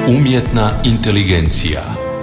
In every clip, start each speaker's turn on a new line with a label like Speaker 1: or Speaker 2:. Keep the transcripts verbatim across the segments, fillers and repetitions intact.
Speaker 1: Umjetna inteligencija.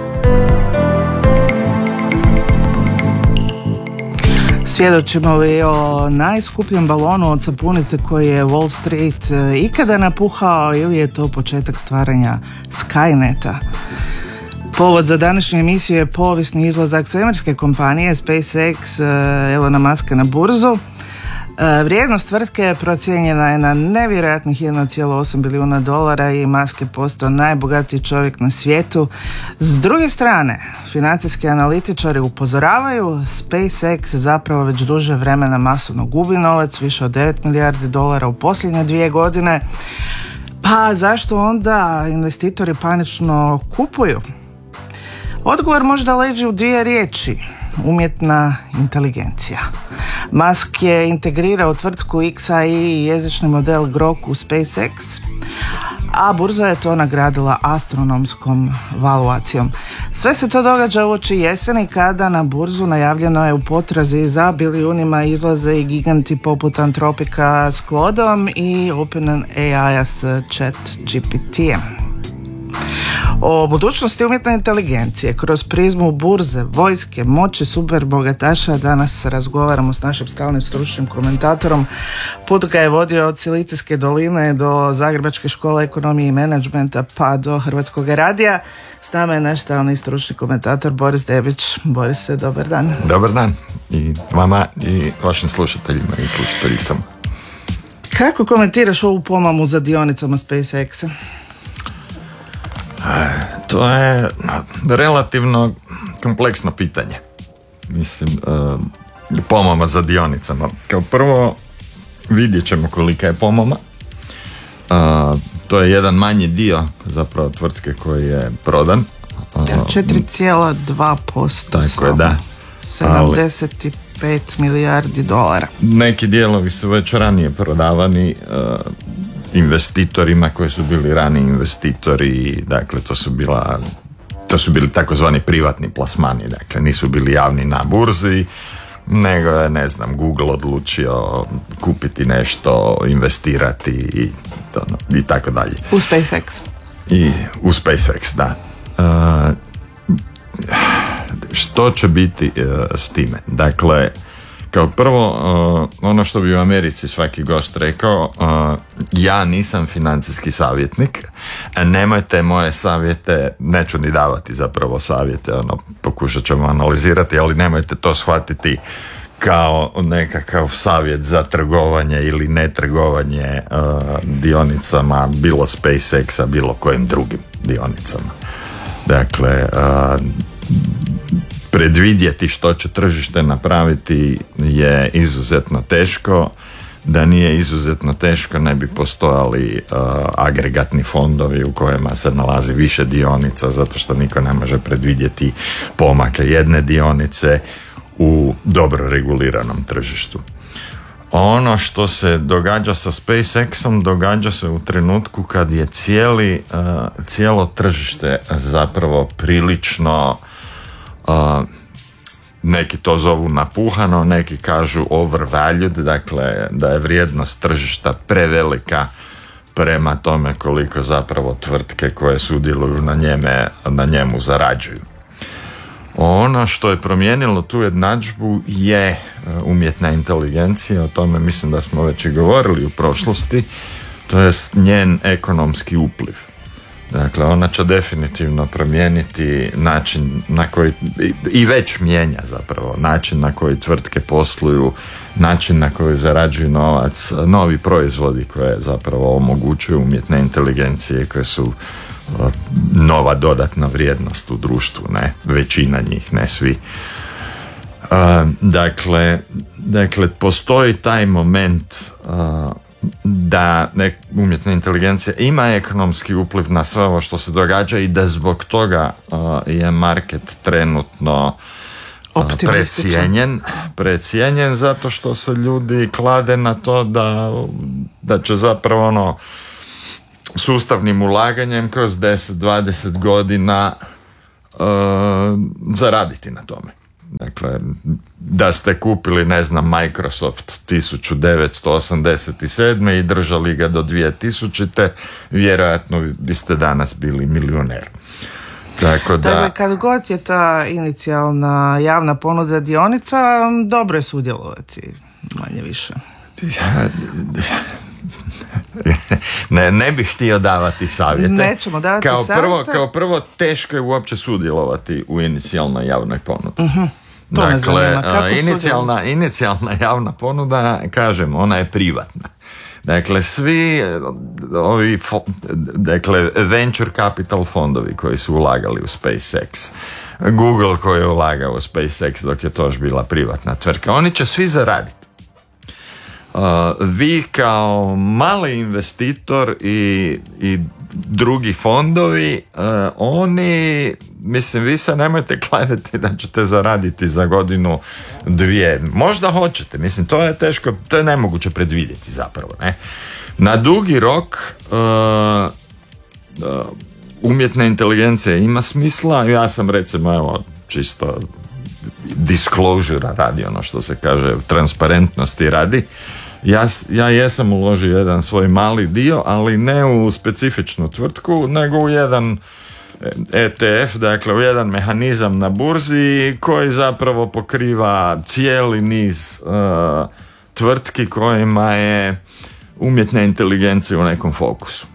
Speaker 2: Svjedočimo li o najskupljem balonu od sapunice koji je Wall Street ikada napuhao ili je to početak stvaranja Skyneta? Povod za današnju emisiju je povijesni izlazak svemirske kompanije SpaceX Elona Muska na burzu. Vrijednost tvrtke procijenjena je na nevjerojatnih jedan zarez osam bilijuna dolara i Musk je postao najbogatiji čovjek na svijetu. S druge strane, financijski analitičari upozoravaju, SpaceX zapravo već duže vremena masovno gubi novac, više od devet milijardi dolara u posljednje dvije godine. Pa zašto onda investitori panično kupuju? Odgovor možda leži u dvije riječi: umjetna inteligencija. Musk je integrirao tvrtku X A I i jezični model Grok u SpaceX, a burza je to nagradila astronomskom valuacijom. Sve se to događa uoči jeseni kada na burzu najavljeno je u potrazi za bilijunima izlaze i giganti poput Antropika s Claudeom i OpenAI s ChatGPT-em. O budućnosti umjetne inteligencije kroz prizmu burze, vojske, moći super bogataša danas razgovaramo s našim stalnim stručnim komentatorom. Put ga je vodio od Silicijske doline do Zagrebačke škole ekonomije i menadžmenta pa do Hrvatskog radija. S nama je naš stalni stručni komentator Boris Debić. Borise, dobar dan.
Speaker 3: Dobar dan i vama i vašim slušateljima i slušateljicama.
Speaker 2: Kako komentiraš ovu pomamu za dionicama SpaceX-a?
Speaker 3: To je relativno kompleksno pitanje. Mislim, pomama za dionicama. Kao prvo, vidjet ćemo kolika je pomama. To je jedan manji dio zapravo tvrtke koji je prodan.
Speaker 2: četiri zarez dva posto.
Speaker 3: Tako je, da.
Speaker 2: sedamdeset pet milijardi dolara.
Speaker 3: Neki dijelovi su već ranije prodavani investitorima koji su bili rani investitori, dakle to su bila to su bili takozvani privatni plasmani, dakle nisu bili javni na burzi, nego je, ne znam, Google odlučio kupiti nešto, investirati i, to, i tako dalje.
Speaker 2: U SpaceX.
Speaker 3: I u SpaceX, da. Uh, što će biti uh, s time? Dakle, kao prvo, uh, ono što bi u Americi svaki gost rekao, uh, ja nisam financijski savjetnik, nemojte moje savjete, neću ni davati zapravo savjete, ono, pokušat ćemo analizirati, ali nemojte to shvatiti kao nekakav savjet za trgovanje ili ne trgovanje uh, dionicama, bilo SpaceX-a, bilo kojim drugim dionicama. Dakle, uh, predvidjeti što će tržište napraviti je izuzetno teško. Da nije izuzetno teško, ne bi postojali uh, agregatni fondovi u kojima se nalazi više dionica, zato što niko ne može predvidjeti pomake jedne dionice u dobro reguliranom tržištu. Ono što se događa sa SpaceX-om događa se u trenutku kad je cijeli, uh, cijelo tržište zapravo prilično Uh, neki to zovu napuhano, neki kažu overvalued, dakle da je vrijednost tržišta prevelika prema tome koliko zapravo tvrtke koje sudjeluju na, njeme, na njemu zarađuju. Ono što je promijenilo tu jednadžbu je umjetna inteligencija, o tome mislim da smo već i govorili u prošlosti, to je njen ekonomski upliv. Dakle, ona će definitivno promijeniti način na koji, i već mijenja zapravo, način na koji tvrtke posluju, način na koji zarađuju novac, novi proizvodi koje zapravo omogućuju umjetne inteligencije, koje su nova dodatna vrijednost u društvu, ne, većina njih, ne svi. Uh, dakle, dakle, postoji taj moment uh, da nek, umjetna inteligencija ima ekonomski upliv na sve ovo što se događa i da zbog toga uh, je market trenutno uh, precijenjen, precijenjen zato što se ljudi klade na to da, da će zapravo ono sustavnim ulaganjem kroz deset do dvadeset godina uh, zaraditi na tome. Dakle, da ste kupili, ne znam, Microsoft tisuću devetsto osamdeset sedme i držali ga do dvije tisućite, vjerojatno biste danas bili milioner. Tako da...
Speaker 2: Dakle, kad god je ta inicijalna javna ponuda dionica, dobro je sudjelovati, manje više.
Speaker 3: Ne, ne bih htio davati savjete.
Speaker 2: Nećemo davati
Speaker 3: kao
Speaker 2: savjete.
Speaker 3: Prvo, kao prvo, teško je uopće sudjelovati u inicijalnoj javnoj ponudi.
Speaker 2: Uh-huh.
Speaker 3: Dakle, inicijalna, inicijalna javna ponuda, kažem, ona je privatna. Dakle, svi ovi, dakle, venture capital fondovi koji su ulagali u SpaceX, Google koji je ulagao u SpaceX dok je to još bila privatna tvrtka, oni će svi zaraditi. Uh, vi kao mali investitor i, i drugi fondovi, uh, oni, mislim, vi se nemojte kladiti da ćete zaraditi za godinu, dvije. Možda hoćete, mislim, to je teško, to je nemoguće predvidjeti zapravo, ne? Na dugi rok uh, uh, umjetna inteligencija ima smisla. Ja sam, recimo, evo, čisto disclosure radi, ono što se kaže, transparentnosti radi. Ja, ja jesam uložio jedan svoj mali dio, ali ne u specifičnu tvrtku, nego u jedan E T F, dakle u jedan mehanizam na burzi koji zapravo pokriva cijeli niz uh, tvrtki kojima je umjetna inteligencija u nekom fokusu.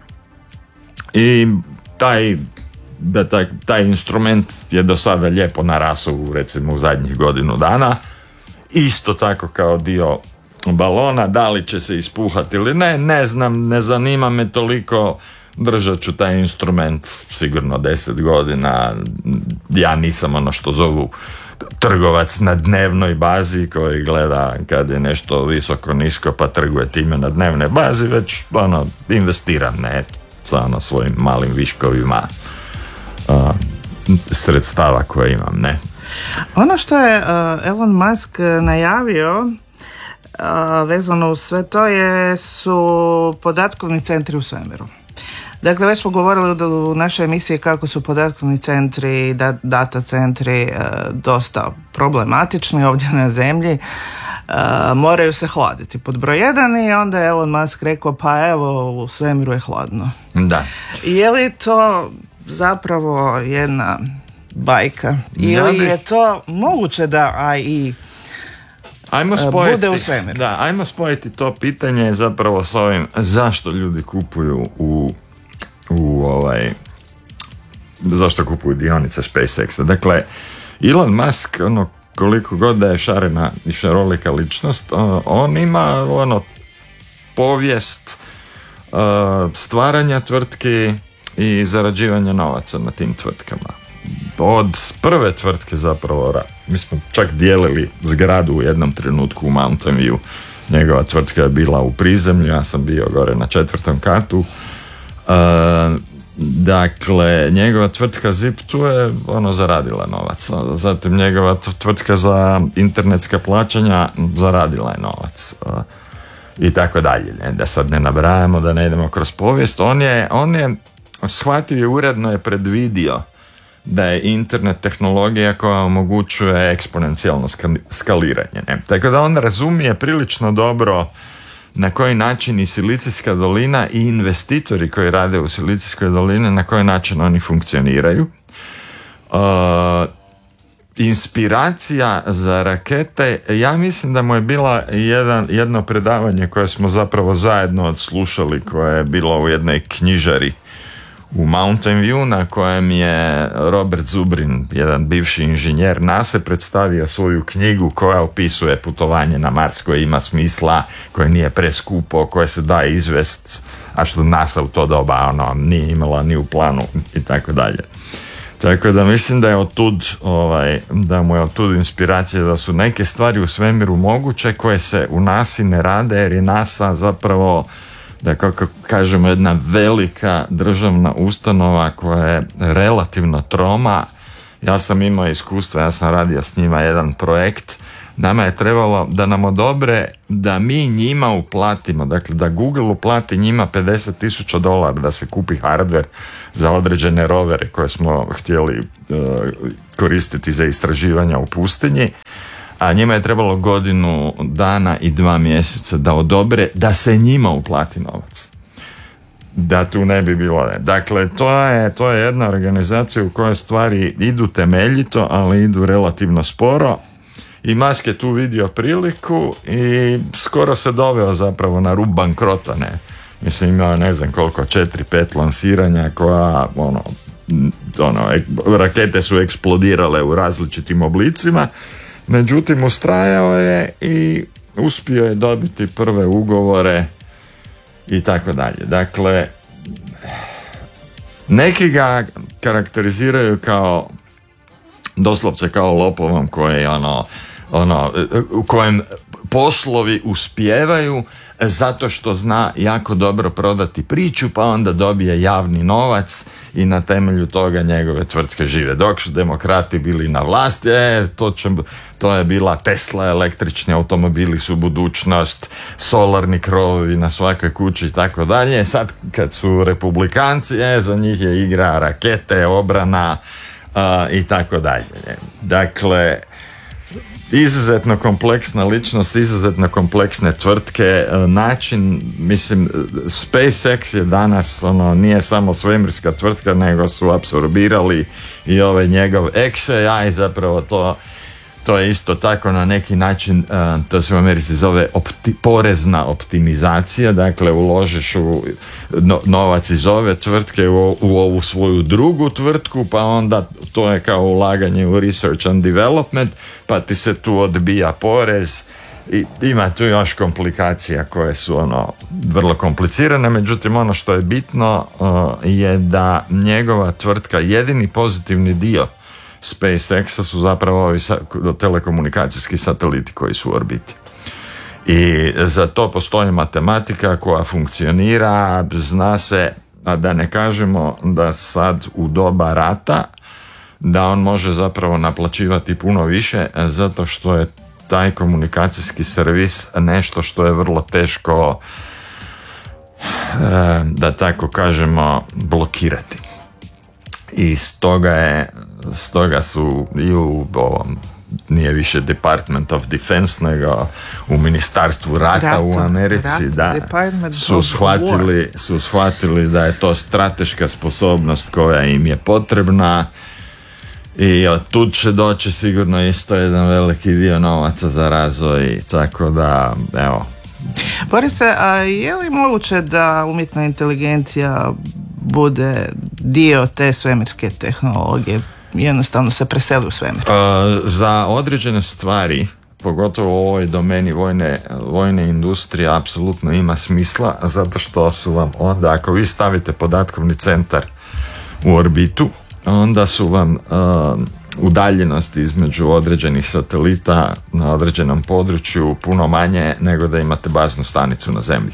Speaker 3: I taj, da taj, taj instrument je do sada lijepo narasao, recimo u zadnjih godinu dana, isto tako kao dio balona. Da li će se ispuhati ili ne, ne znam, ne zanima me toliko, držat ću taj instrument sigurno deset godina. Ja nisam ono što zovu trgovac na dnevnoj bazi koji gleda kad je nešto visoko nisko pa trguje time na dnevnoj bazi, već ono, investiram, ne, sa ono svojim malim viškovima uh, sredstava koje imam, ne.
Speaker 2: Ono što je uh, Elon Musk najavio uh, vezano uz sve to je, su podatkovni centri u svemiru. Dakle, već smo govorili u našoj emisiji kako su podatkovni centri, data centri uh, dosta problematični ovdje na zemlji. Uh, moraju se hladiti pod broj jedan i onda je Elon Musk rekao pa evo u svemiru je hladno.
Speaker 3: Da.
Speaker 2: Je li to zapravo jedna bajka? Ili
Speaker 3: ja bi...
Speaker 2: je to moguće da A I
Speaker 3: ajmo spojiti,
Speaker 2: bude u svemiru?
Speaker 3: Da, ajmo spojiti to pitanje zapravo s ovim zašto ljudi kupuju u, u ovaj zašto kupuju dionice SpaceX-a. Dakle, Elon Musk, ono, koliko god da je šarena i šarolika ličnost, on ima ono povijest uh, stvaranja tvrtki i zarađivanja novaca na tim tvrtkama. Od prve tvrtke zapravo, mi smo čak dijelili zgradu u jednom trenutku u Mountain View. Njegova tvrtka je bila u prizemlju, ja sam bio gore na četvrtom katu. Uh, Dakle, njegova tvrtka Zip tu je ono zaradila novac. Zatim njegova tvrtka za internetska plaćanja zaradila je novac. I tako dalje. Da sad ne nabrajamo, da ne idemo kroz povijest. On je, on je shvatio i uredno je predvidio da je internet tehnologija koja omogućuje eksponencijalno skaliranje. Ne? Tako da on razumije prilično dobro na koji način i Silicijska dolina i investitori koji rade u Silicijskoj dolini, na koji način oni funkcioniraju. Uh, inspiracija za rakete, ja mislim da mu je bila jedan, jedno predavanje koje smo zapravo zajedno odslušali, koje je bilo u jednoj knjižari u Mountain View, na kojem je Robert Zubrin, jedan bivši inženjer NASA, predstavio svoju knjigu koja opisuje putovanje na Mars, koje ima smisla, koje nije preskupo, koje se da izvest, a što NASA u to doba ono, nije imala ni u planu i tako dalje. Tako da mislim da je otud, ovaj, da mu je otud inspiracija da su neke stvari u svemiru moguće koje se u NASA ne rade, jer je NASA zapravo, da kako kažemo, jedna velika državna ustanova koja je relativno troma. Ja sam imao iskustva, ja sam radio s njima jedan projekt Nama je trebalo da nam odobre da mi njima uplatimo, dakle da Google uplati njima pedeset tisuća dolara da se kupi hardware za određene rovere koje smo htjeli uh, koristiti za istraživanja u pustinji, a njima je trebalo godinu dana i dva mjeseca da odobre da se njima uplati novac. Da tu ne bi bilo. Dakle, to je, to je jedna organizacija u kojoj stvari idu temeljito, ali idu relativno sporo. I Musk je tu vidio priliku i skoro se doveo zapravo na rub bankrota, ne. Mislim, imao ne znam koliko, četiri, pet lansiranja koja, ono, ono, rakete su eksplodirale u različitim oblicima, međutim ustrajao je i uspio je dobiti prve ugovore i tako dalje. Dakle, neki ga karakteriziraju kao doslovce kao lopovom koji ono, ono, u kojem poslovi uspijevaju zato što zna jako dobro prodati priču, pa onda dobije javni novac i na temelju toga njegove tvrtke žive. Dok su demokrati bili na vlasti, e, to, će, to je bila Tesla, električni automobili su budućnost, solarni krovovi na svakoj kući i tako dalje. Sad kad su republikanci, e, za njih je igra rakete, obrana uh, i tako dalje. Dakle, izuzetno kompleksna ličnost, izuzetno kompleksne tvrtke, način, mislim, SpaceX je danas, ono, nije samo svemirska tvrtka, nego su apsorbirali i ovaj njegov X A I, zapravo to, to je isto tako na neki način, uh, to se u Americi zove opti, porezna optimizacija, dakle uložiš u no, novac iz ove tvrtke u, u ovu svoju drugu tvrtku, pa onda to je kao ulaganje u research and development, pa ti se tu odbija porez i ima tu još komplikacija koje su ono vrlo komplicirane, međutim ono što je bitno uh, je da njegova tvrtka, jedini pozitivni dio SpaceX-a su zapravo ovi telekomunikacijski sateliti koji su u orbiti. I za to postoji matematika koja funkcionira, zna se, a da ne kažemo da sad u doba rata da on može zapravo naplaćivati puno više zato što je taj komunikacijski servis nešto što je vrlo teško, da tako kažemo, blokirati. I stoga je stoga su i u ovom, nije više Department of Defense, nego u Ministarstvu rata, rata u Americi, rata, da su shvatili, su shvatili da je to strateška sposobnost koja im je potrebna i od tud će doći sigurno isto jedan veliki dio novaca za razvoj, tako da, evo.
Speaker 2: Borise, a je li moguće da umjetna inteligencija bude dio te svemirske tehnologije, jednostavno se preseli u svemir?
Speaker 3: Uh, za određene stvari, pogotovo u ovoj domeni vojne, vojne industrije, apsolutno ima smisla, zato što su vam onda, ako vi stavite podatkovni centar u orbitu, onda su vam uh, udaljenosti između određenih satelita na određenom području puno manje nego da imate baznu stanicu na zemlji.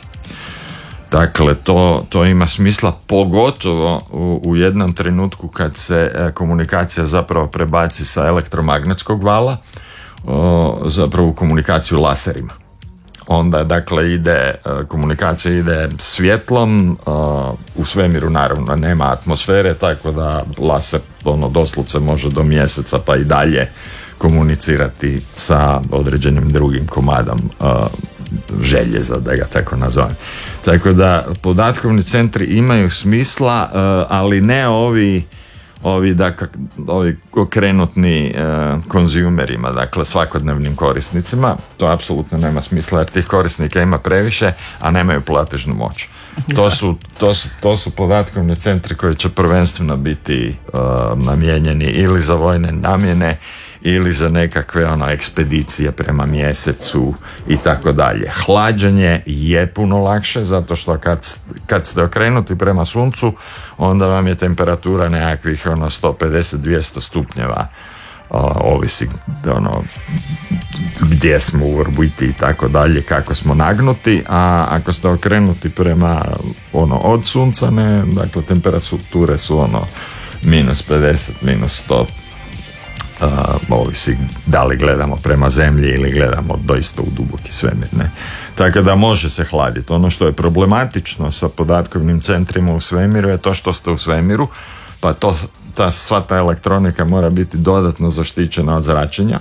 Speaker 3: Dakle, to, to ima smisla, pogotovo u, u jednom trenutku kad se e, komunikacija zapravo prebaci sa elektromagnetskog vala o, zapravo u komunikaciju laserima. Onda, dakle, ide, e, komunikacija ide svjetlom, o, u svemiru naravno nema atmosfere, tako da laser ono, doslovce može do mjeseca pa i dalje komunicirati sa određenim drugim komadom o, željeza, da ga tako nazovem. Tako da podatkovni centri imaju smisla, ali ne ovi ovi, dakle, ovi okrenutni konzumerima, dakle svakodnevnim korisnicima. To apsolutno nema smisla jer tih korisnika ima previše, a nemaju platežnu moć. To su, to su, to su podatkovni centri koji će prvenstveno biti uh, namijenjeni ili za vojne namjene ili za nekakve ono, ekspedicije prema mjesecu i tako dalje. Hlađenje je puno lakše zato što kad, kad ste okrenuti prema suncu onda vam je temperatura nekakvih ono, sto pedeset do dvjesto stupnjeva. O, ovisi ono, gdje smo u orbiti i tako dalje, kako smo nagnuti, a ako ste okrenuti prema ono, od sunca, ne, dakle temperature su ono minus pedeset, minus sto Uh, ovisi da li gledamo prema zemlji ili gledamo doista u duboki svemir, ne? Tako da može se hladiti. Ono što je problematično sa podatkovnim centrima u svemiru je to što ste u svemiru, pa to, ta, sva ta elektronika mora biti dodatno zaštićena od zračenja.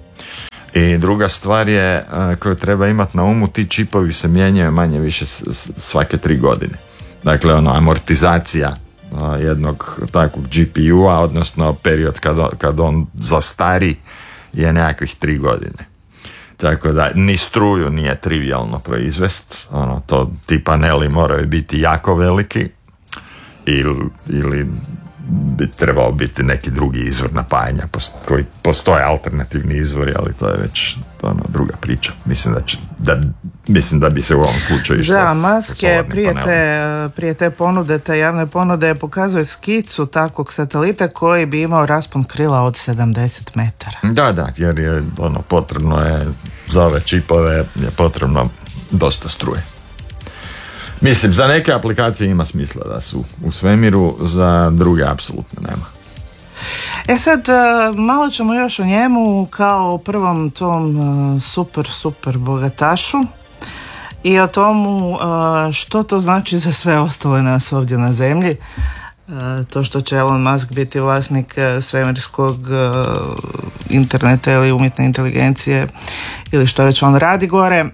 Speaker 3: I druga stvar je uh, koju treba imati na umu, ti čipovi se mijenjaju manje više s, s, svake tri godine. Dakle, ono, amortizacija uh, jednog takvog G P U-a, odnosno period kad on, kad on zastari, je nekakvih tri godine. Tako da ni struju nije trivijalno proizvest, ono, to, ti paneli moraju biti jako veliki ili, ili bi trebao biti neki drugi izvor napajanja, koji postoje alternativni izvori, ali to je već ono, druga priča. Mislim da, će, da, mislim da bi se u ovom slučaju išlo.
Speaker 2: Da, Musk je prije te, prije te ponude, te javne ponude, pokazuje skicu takvog satelita koji bi imao raspon krila od sedamdeset metara.
Speaker 3: Da, da, jer je ono, potrebno je za ove čipove je potrebno dosta struje. Mislim, za neke aplikacije ima smisla da su u svemiru, za druge apsolutno nema.
Speaker 2: E sad, malo ćemo još o njemu kao o prvom tom super, super bogatašu i o tomu što to znači za sve ostale nas ovdje na zemlji. To što će Elon Musk biti vlasnik svemirskog interneta ili umjetne inteligencije ili što već on radi gore.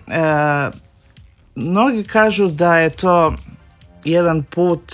Speaker 2: Mnogi kažu da je to jedan put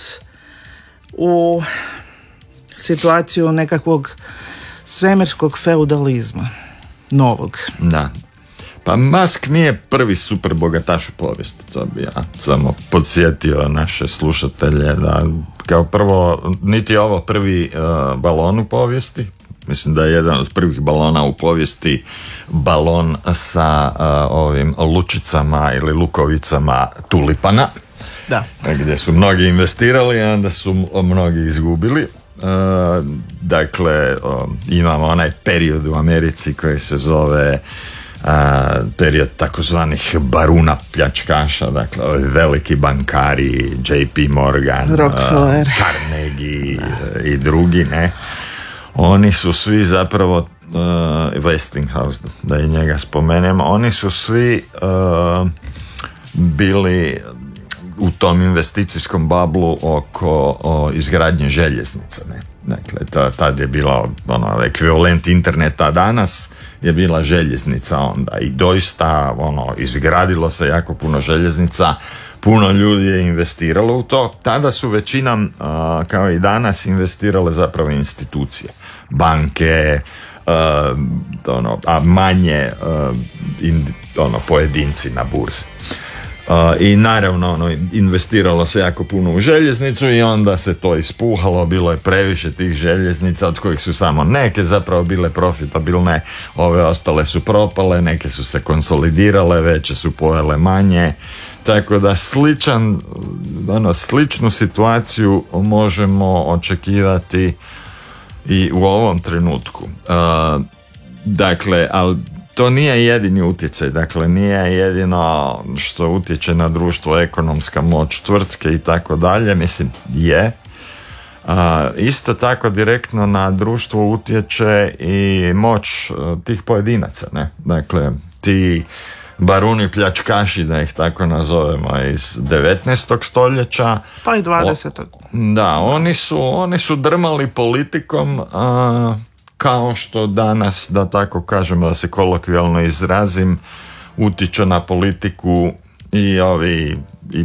Speaker 2: u situaciju nekakvog svemirskog feudalizma, novog.
Speaker 3: Da. Pa Musk nije prvi super bogataš u povijesti, to bi ja samo podsjetio naše slušatelje da kao prvo, niti je ovo prvi uh, balon u povijesti. Mislim da je jedan od prvih balona u povijesti balon sa uh, ovim lučicama ili lukovicama tulipana. Da. Gdje su mnogi investirali, a onda su mnogi izgubili. Uh, dakle, uh, imamo onaj period u Americi koji se zove uh, period takozvanih baruna pljačkaša, dakle ovi veliki bankari, J P Morgan,
Speaker 2: Rockefeller,
Speaker 3: uh, Carnegie uh, i drugi, ne? Oni su svi zapravo uh, Westinghouse, da i njega spomenem, oni su svi uh, bili u tom investicijskom bablu oko o, izgradnje željeznica, ne? Dakle, ta, tad je bila ono, ekvivalent interneta, danas je bila željeznica onda i doista ono, izgradilo se jako puno željeznica, puno ljudi je investiralo u to. Tada su većinom, uh, kao i danas, investirale zapravo institucije, banke, uh, ono, a manje uh, in, ono, pojedinci na burzi. Uh, I naravno ono, investiralo se jako puno u željeznicu i onda se to ispuhalo, bilo je previše tih željeznica od kojih su samo neke zapravo bile profitabilne, ove ostale su propale, neke su se konsolidirale, veće su pojele manje, tako da sličan, ono, sličnu situaciju možemo očekivati i u ovom trenutku. Uh, dakle, ali to nije jedini utjecaj, dakle nije jedino što utječe na društvo ekonomska moć tvrtke i tako dalje, mislim je. A, isto tako direktno na društvo utječe i moć tih pojedinaca, ne? Dakle, ti baruni pljačkaši, da ih tako nazovemo, iz devetnaestog stoljeća.
Speaker 2: Pa i dvadesetog.
Speaker 3: Da, oni su, oni su drmali politikom, a, kao što danas, da tako kažemo, da se kolokvijalno izrazim, utječu na politiku i ovi i,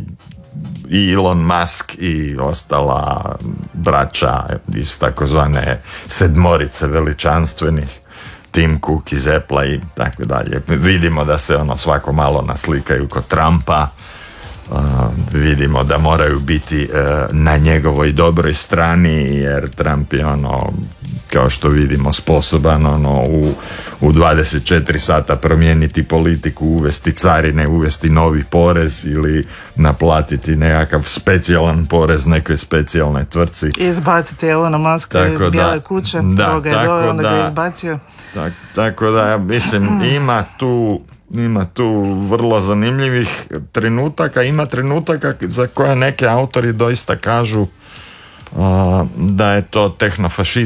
Speaker 3: i Elon Musk i ostala braća iz takozvane sedmorice veličanstvenih, Tim Cook iz Apple i tako dalje. Vidimo da se ono svako malo naslikaju kod Trumpa. Uh, vidimo da moraju biti uh, na njegovoj dobroj strani, jer Trump je ono, kao što vidimo, sposoban ono, u, u dvadeset četiri sata promijeniti politiku, uvesti carine, uvesti novi porez ili naplatiti nekakav specijalan porez nekoj specijalnoj tvrtci.
Speaker 2: I izbaciti Elona Muska iz Bijele kuće,
Speaker 3: da,
Speaker 2: ga je doveo, onda ga izbacio.
Speaker 3: Tak, tako da, mislim, ima tu Ima tu vrlo zanimljivih trenutaka, ima trenutaka za koje neke autori doista kažu uh, da je to tehnofašizam.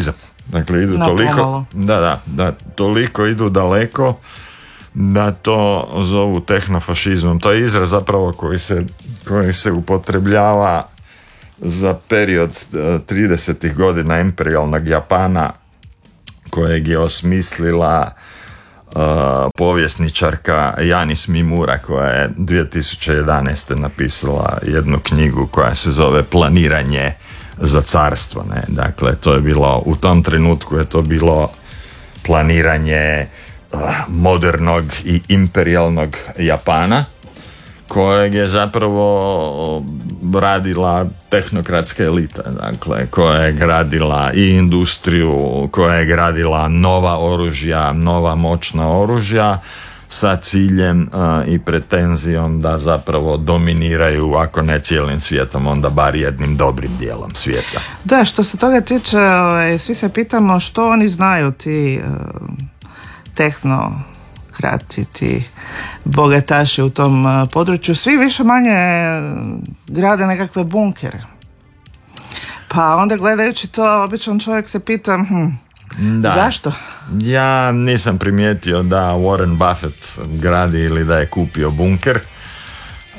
Speaker 3: Dakle, idu
Speaker 2: Na
Speaker 3: toliko,
Speaker 2: pomalo.
Speaker 3: da, da, da, toliko idu daleko da to zovu tehnofašizmom. To je izraz zapravo koji se, koji se upotrebljava za period tridesetih godina imperijalnog Japana, kojeg je osmislila uh, povjesničarka Janis Mimura, koja je dvije tisuće jedanaeste napisala jednu knjigu koja se zove Planiranje za carstvo. Ne? Dakle, to je bilo, u tom trenutku je to bilo planiranje uh, modernog i imperijalnog Japana, kojeg je zapravo radila tehnokratska elita, dakle, koja je gradila i industriju, koja je gradila nova oružja, nova moćna oružja sa ciljem uh, i pretenzijom da zapravo dominiraju, ako ne cijelim svijetom, onda bar jednim dobrim dijelom svijeta.
Speaker 2: Da, što se toga tiče, svi se pitamo što oni znaju, ti uh, tehno krati, ti bogataši u tom uh, području. Svi više manje grade nekakve bunkere. Pa onda gledajući to, običan čovjek se pita, hm,
Speaker 3: da.
Speaker 2: Zašto?
Speaker 3: Ja nisam primijetio da Warren Buffett gradi ili da je kupio bunker. Uh,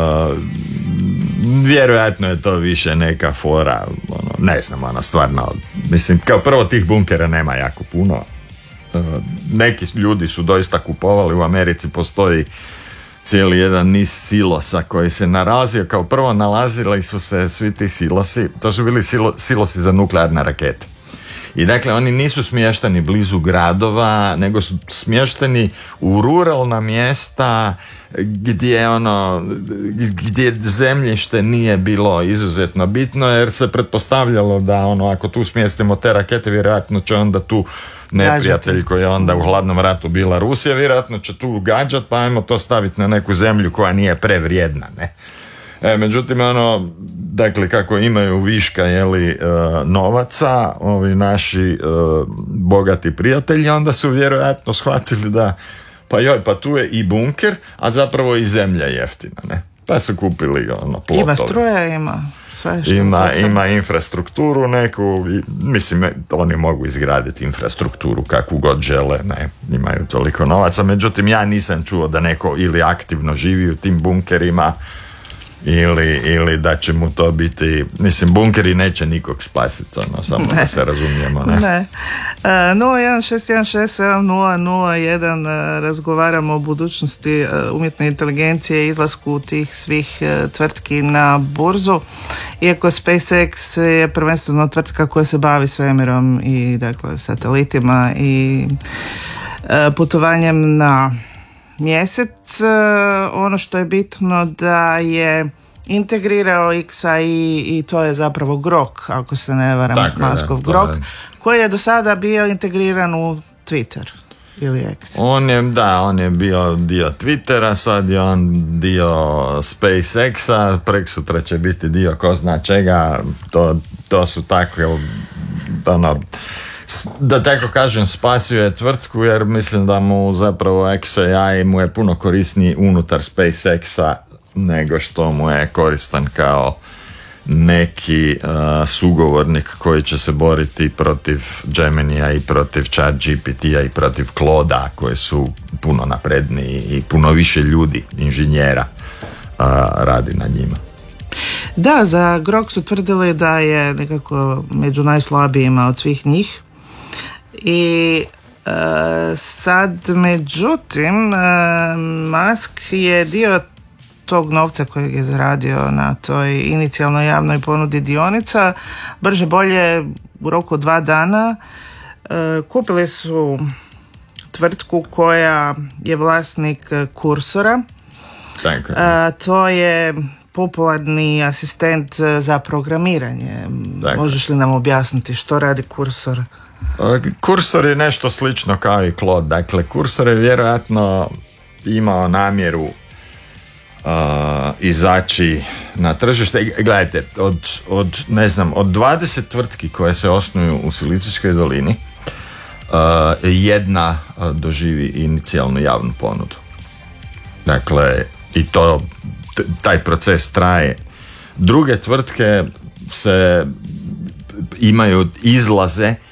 Speaker 3: vjerojatno je to više neka fora, ono, ne znam, ono, stvarno, mislim, kao prvo tih bunkera nema jako puno. Uh, neki ljudi su doista kupovali, u Americi postoji cijeli jedan niz silosa koji se nalazio. Kao prvo nalazili su se svi ti silosi, to su bili silo, silosi za nuklearne rakete. I dakle, oni nisu smješteni blizu gradova, nego su smješteni u ruralna mjesta gdje ono, gdje zemljište nije bilo izuzetno bitno, jer se pretpostavljalo da ono, ako tu smjestimo te rakete, vjerojatno će onda tu neprijatelj koji je onda u hladnom ratu bila Rusija, vjerojatno će tu gađat, pa ajmo to staviti na neku zemlju koja nije prevrijedna, ne? E, međutim, ono, dakle, kako imaju viška, jeli, e, novaca, ovi naši e, bogati prijatelji, onda su vjerojatno shvatili da, pa joj, pa tu je i bunker, a zapravo i zemlja jeftina, ne? Pa su kupili, ono, plotove.
Speaker 2: Ima struje, ima sve što
Speaker 3: ima,
Speaker 2: potrebno.
Speaker 3: ima infrastrukturu neku, i, mislim, oni mogu izgraditi infrastrukturu kakvu god žele, ne, imaju toliko novaca, međutim, ja nisam čuo da neko ili aktivno živi u tim bunkerima, Ili, ili da će mu to biti, mislim, bunkeri neće nikog spasiti, ono, samo ne. Da se razumijemo, ne?
Speaker 2: Ne. Uh, nula jedan šest jedan šest sedam nula nula jedan uh, razgovaramo o budućnosti uh, umjetne inteligencije i izlasku tih svih uh, tvrtki na burzu. Iako SpaceX je prvenstveno tvrtka koja se bavi svemirom i, dakle, satelitima i uh, putovanjem na mjesec, ono što je bitno da je integrirao X A I i to je zapravo Grok, ako se ne varam,
Speaker 3: tako
Speaker 2: Muskov
Speaker 3: je,
Speaker 2: Grok,
Speaker 3: je.
Speaker 2: koji je do sada bio integriran u Twitter ili X.
Speaker 3: On je, da, on je bio dio Twittera, sad je on dio SpaceX-a, preksutra će biti dio ko zna čega, to, to su takve, ono, da tako kažem, spasio je tvrtku, jer mislim da mu zapravo X A I mu je puno korisniji unutar SpaceX-a nego što mu je koristan kao neki uh, sugovornik koji će se boriti protiv Geminija i protiv Chat G P T-a i protiv Claude-a, koji su puno napredniji i puno više ljudi, inženjera, uh, radi na njima.
Speaker 2: Da, za Grok su tvrdili da je nekako među najslabijima od svih njih. I e, sad, međutim, e, Musk je dio tog novca kojeg je zaradio na toj inicijalnoj javnoj ponudi dionica, brže bolje u roku dva dana e, kupili su tvrtku koja je vlasnik Kursora.
Speaker 3: Tako.
Speaker 2: E, to je popularni asistent za programiranje. Tako. Možeš li nam objasniti što radi Kursor?
Speaker 3: Kursor je nešto slično kao i Claude. Dakle, Kursor je vjerojatno imao namjeru uh, izaći na tržište. Gledajte, od, od, ne znam, od dvadeset tvrtki koje se osnuju u Silicijskoj dolini, uh, jedna uh, doživi inicijalnu javnu ponudu. Dakle, i to, t- taj proces traje. Druge tvrtke se imaju izlaze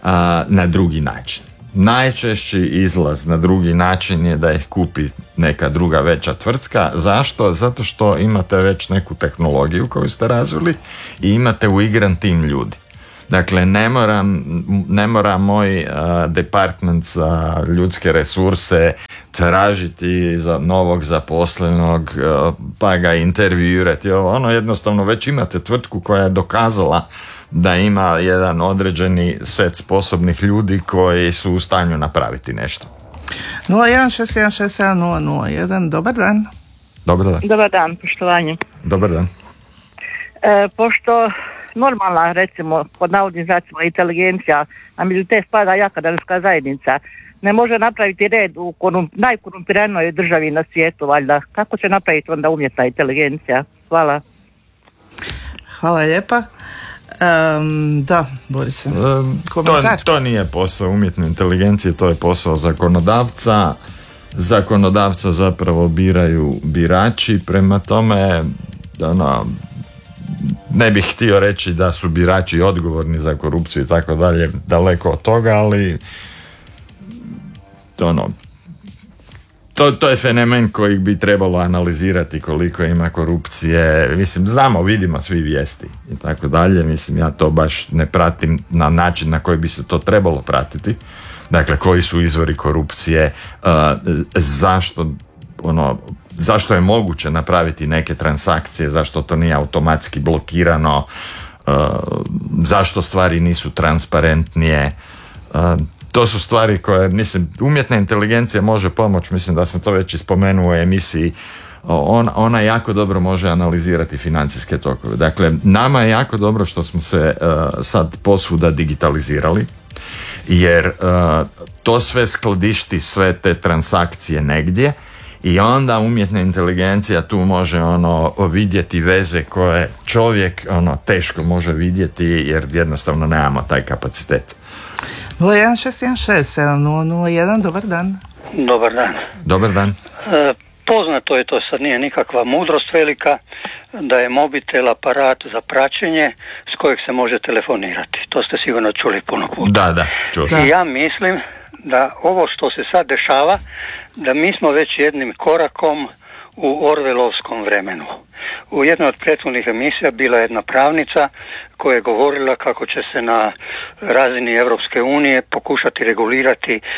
Speaker 3: a, na drugi način. Najčešći izlaz na drugi način je da ih kupi neka druga veća tvrtka. Zašto? Zato što imate već neku tehnologiju koju ste razvili i imate uigran tim ljudi. Dakle, ne mora, ne mora moj uh, department za ljudske resurse tražiti za novog zaposlenog, uh, pa ga intervjuirati. Ono, jednostavno već imate tvrtku koja je dokazala da ima jedan određeni set sposobnih ljudi koji su u stanju napraviti nešto.
Speaker 2: nula jedan šest jedan šest sedam nula nula jedan, dobar dan.
Speaker 3: Dobar dan.
Speaker 4: Dobar dan, poštovanje.
Speaker 3: Dobar dan.
Speaker 4: E, pošto normalna, recimo, pod navodnim znacima inteligencija, a među te spada i akademska zajednica, ne može napraviti red u korum, najkorumpiranoj državi na svijetu, valjda. Kako će napraviti onda umjetna inteligencija? Hvala.
Speaker 2: Hvala lijepa. Um, da, Borise,
Speaker 3: um,
Speaker 2: komentar.
Speaker 3: To, to nije posao umjetne inteligencije, to je posao zakonodavca. Zakonodavca zapravo biraju birači, prema tome ono, ne bih htio reći da su birači odgovorni za korupciju i tako dalje, daleko od toga, ali ono, to, to je fenomen koji bi trebalo analizirati koliko ima korupcije. Mislim, znamo, vidimo svi vijesti i tako dalje. Mislim, ja to baš ne pratim na način na koji bi se to trebalo pratiti. Dakle, koji su izvori korupcije, uh, zašto ono, zašto je moguće napraviti neke transakcije, zašto to nije automatski blokirano, uh, zašto stvari nisu transparentnije. Uh, to su stvari koje, mislim, umjetna inteligencija može pomoći, mislim da sam to već ispomenuo u emisiji, on, ona jako dobro može analizirati financijske tokove. Dakle, nama je jako dobro što smo se uh, sad posvuda digitalizirali, jer uh, to sve skladišti sve te transakcije negdje i onda umjetna inteligencija tu može ono vidjeti veze koje čovjek ono teško može vidjeti jer jednostavno nemamo taj kapacitet.
Speaker 2: nula jedan šest jedan šest sedam nula nula jedan, dobar dan.
Speaker 5: Dobar dan.
Speaker 3: Dobar dan.
Speaker 5: E, poznato je, to sad nije nikakva mudrost velika, da je mobitel aparat za praćenje s kojeg se može telefonirati. To ste sigurno čuli puno puta.
Speaker 3: Da, da, čuo sam.
Speaker 5: I ja mislim da ovo što se sad dešava, da mi smo već jednim korakom u orvelovskom vremenu. U jednoj od prethodnih emisija bila je jedna pravnica koja je govorila kako će se na razini Europske unije pokušati regulirati e,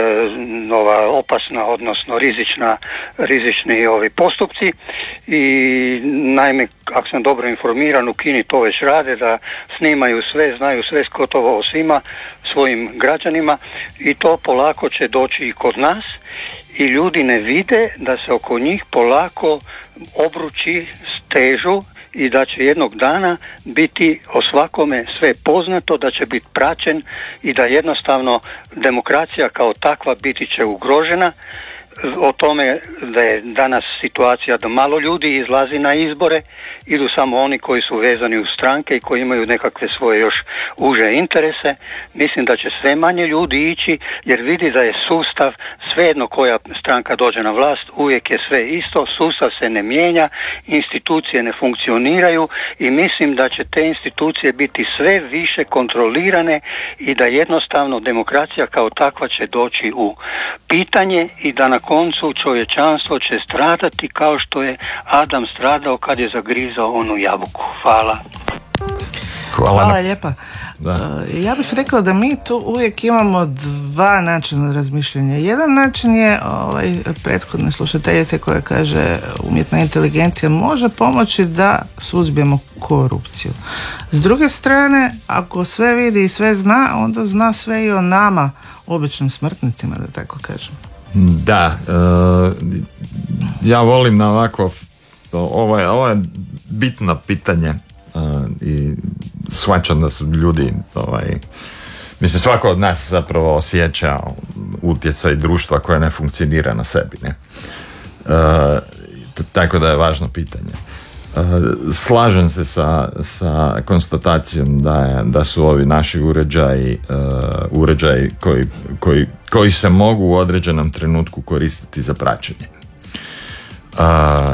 Speaker 5: nova opasna, odnosno rizična, rizični ovi postupci i naime, ako sam dobro informiran, u Kini to već rade, da snimaju sve, znaju sve gotovo o svima svojim građanima i to polako će doći i kod nas. I ljudi ne vide da se oko njih polako obruči stežu i da će jednog dana biti o svakome sve poznato, da će biti praćen i da jednostavno demokracija kao takva biti će ugrožena. O tome da je danas situacija da malo ljudi izlazi na izbore, idu samo oni koji su vezani u stranke i koji imaju nekakve svoje još uže interese. Mislim da će sve manje ljudi ići jer vidi da je sustav, svejedno koja stranka dođe na vlast, uvijek je sve isto, sustav se ne mijenja, institucije ne funkcioniraju i mislim da će te institucije biti sve više kontrolirane i da jednostavno demokracija kao takva će doći u pitanje i da na koncu čovječanstvo će stradati kao što je Adam stradao kad je zagrizao onu jabuku. Hvala.
Speaker 3: Hvala,
Speaker 2: Hvala lijepa.
Speaker 3: Da.
Speaker 2: Uh, ja bih rekla da mi tu uvijek imamo dva načina razmišljanja. Jedan način je ovaj, prethodne slušateljice koja kaže umjetna inteligencija može pomoći da suzbijemo korupciju. S druge strane, ako sve vidi i sve zna, onda zna sve i o nama, običnim smrtnicima, da tako kažem.
Speaker 3: Da, uh, ja volim na ovako, ovo je, ovo je bitno pitanje uh, i shvaćam da su ljudi, ovaj, mislim svako od nas zapravo osjeća utjecaj društva koje ne funkcionira na sebi, ne? Uh, t- tako da je važno pitanje. Uh, slažem se sa, sa konstatacijom da, je, da su ovi naši uređaji uh, uređaji koji, koji, koji se mogu u određenom trenutku koristiti za praćenje. Uh,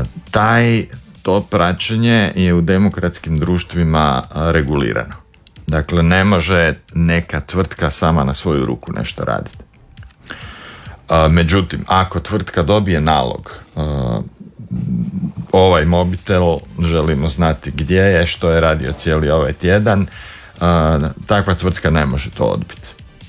Speaker 3: taj, to praćenje je u demokratskim društvima regulirano. Dakle, ne može neka tvrtka sama na svoju ruku nešto raditi. Međutim, ako tvrtka dobije nalog, ovaj mobitel želimo znati gdje je, što je radio cijeli ovaj tjedan, takva tvrtka ne može to odbiti.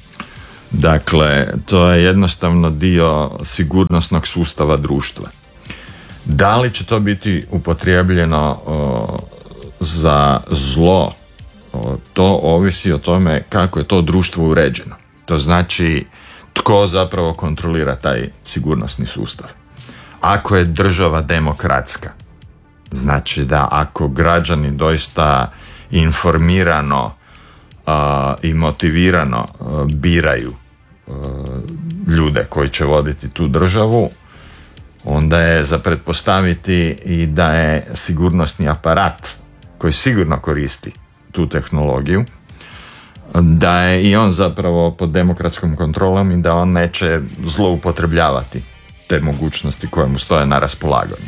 Speaker 3: Dakle, to je jednostavno dio sigurnosnog sustava društva. Da li će to biti upotrijebljeno o, za zlo, o, to ovisi o tome kako je to društvo uređeno. To znači tko zapravo kontrolira taj sigurnosni sustav. Ako je država demokratska, znači da ako građani doista informirano a, i motivirano a, biraju a, ljude koji će voditi tu državu, onda je za pretpostaviti i da je sigurnosni aparat koji sigurno koristi tu tehnologiju, da je i on zapravo pod demokratskom kontrolom i da on neće zloupotrebljavati te mogućnosti koje mu stoje na raspolaganju.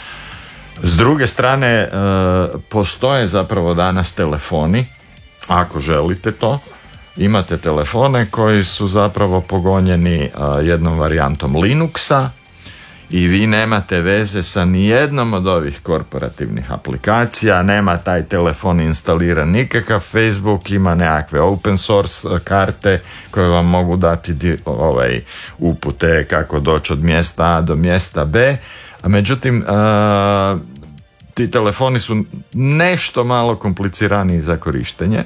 Speaker 3: S druge strane, postoje zapravo danas telefoni, ako želite to, imate telefone koji su zapravo pogonjeni jednom varijantom Linuxa i vi nemate veze sa nijednom od ovih korporativnih aplikacija, nema taj telefon instaliran nikakav Facebook, ima nekakve open source karte koje vam mogu dati di, ovaj, upute kako doći od mjesta A do mjesta B, a međutim a, ti telefoni su nešto malo kompliciraniji za korištenje.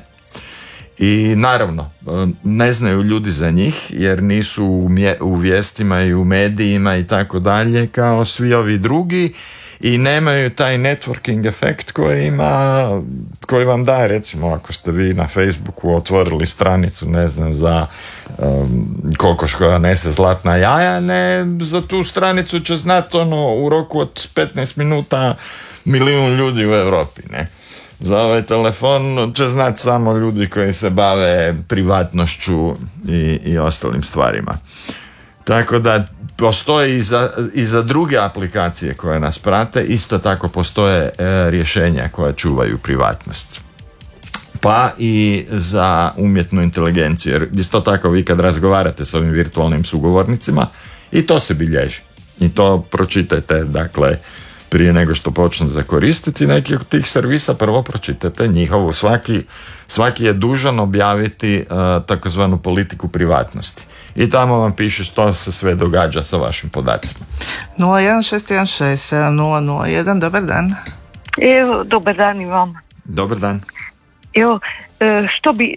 Speaker 3: I naravno, ne znaju ljudi za njih jer nisu u, mje, u vijestima i u medijima i tako dalje kao svi ovi drugi i nemaju taj networking efekt koji ima, koji vam daje, recimo ako ste vi na Facebooku otvorili stranicu, ne znam, za um, kokoš koja nese zlatna jaja, ne, za tu stranicu će znati ono u roku od petnaest minuta milijun ljudi u Europi, ne. Za ovaj telefon će znati samo ljudi koji se bave privatnošću i, i ostalim stvarima. Tako da postoje i za, i za druge aplikacije koje nas prate, isto tako postoje e, rješenja koja čuvaju privatnost. Pa i za umjetnu inteligenciju, jer isto tako vi kad razgovarate s ovim virtualnim sugovornicima, i to se bilježi. I to pročitajte, dakle, prije nego što počnete koristiti neki od tih servisa, prvo pročitajte njihovu, svaki, svaki je dužan objaviti uh, takozvanu politiku privatnosti. I tamo vam piše što se sve događa sa vašim podacima.
Speaker 2: nula jedan šest jedan šest sedam nula nula jedan, dobar dan.
Speaker 6: Evo, dobar dan i vama.
Speaker 3: Dobar dan.
Speaker 6: Evo, što bi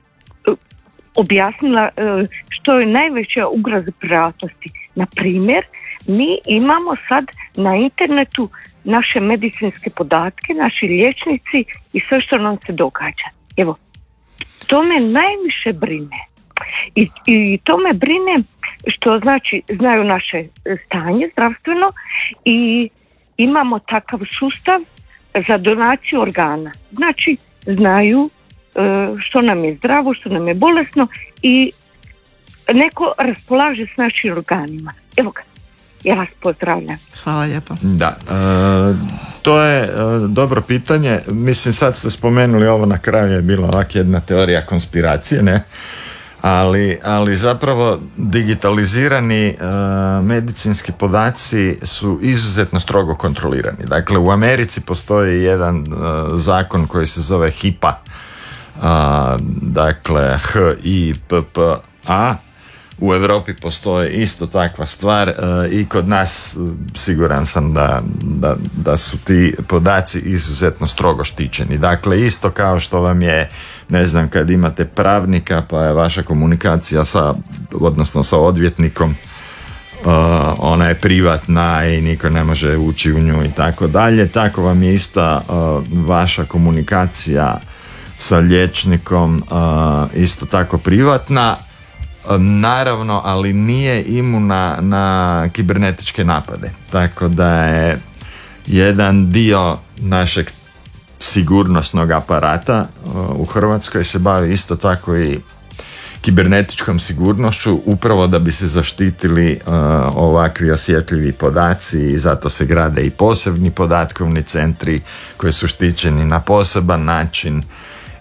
Speaker 6: objasnila što je najveća ugroza privatnosti. Na primjer, mi imamo sad na internetu naše medicinske podatke, naši liječnici i sve što nam se događa. Evo, to me najviše brine. I, i to me brine što znači znaju naše stanje zdravstveno i imamo takav sustav za donaciju organa. Znači, znaju što nam je zdravo, što nam je bolesno i neko raspolaže s našim organima. Evo ga. Ja vas pozdravljam.
Speaker 2: Hvala lijepo.
Speaker 3: Da, e, to je e, dobro pitanje. Mislim, sad ste spomenuli ovo na kraju je bila ovak jedna teorija konspiracije, ne? Ali, ali zapravo digitalizirani e, medicinski podaci su izuzetno strogo kontrolirani. Dakle, u Americi postoji jedan e, zakon koji se zove HIPAA, e, dakle H I P P A. U Europi postoji isto takva stvar e, i kod nas siguran sam da, da, da su ti podaci izuzetno strogo štićeni. Dakle, isto kao što vam je, ne znam, kad imate pravnika pa je vaša komunikacija sa, odnosno sa odvjetnikom, uh, ona je privatna i niko ne može ući u nju i tako dalje, tako vam je ista uh, vaša komunikacija sa liječnikom uh, isto tako privatna. Naravno, ali nije imuna na kibernetičke napade. Tako da je jedan dio našeg sigurnosnog aparata u Hrvatskoj se bavi isto tako i kibernetičkom sigurnošću, upravo da bi se zaštitili uh, ovakvi osjetljivi podaci i zato se grade i posebni podatkovni centri koji su štićeni na poseban način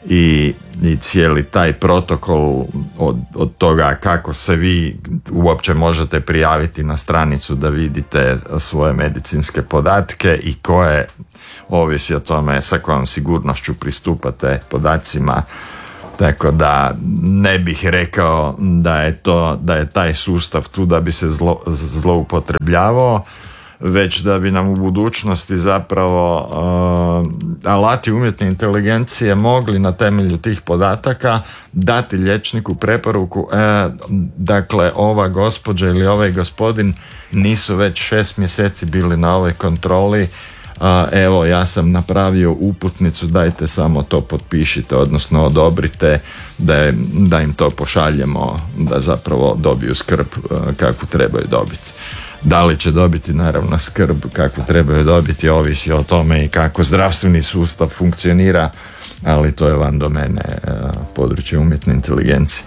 Speaker 3: i, i cijeli taj protokol od, od toga kako se vi uopće možete prijaviti na stranicu da vidite svoje medicinske podatke i koje ovisi o tome sa kojom sigurnošću pristupate podacima. Tako da ne bih rekao da je to, da je taj sustav tu da bi se zlo, zloupotrebljavao, već da bi nam u budućnosti zapravo uh, alati umjetne inteligencije mogli na temelju tih podataka dati liječniku preporuku, e, dakle ova gospođa ili ovaj gospodin nisu već šest mjeseci bili na ovoj kontroli, uh, evo ja sam napravio uputnicu, dajte samo to potpišite, odnosno odobrite da, je, da im to pošaljemo, da zapravo dobiju skrb uh, kakvu trebaju dobiti. Da li će dobiti naravno skrb kakvu trebaju dobiti ovisi o tome i kako zdravstveni sustav funkcionira, ali to je van domene područje umjetne inteligencije.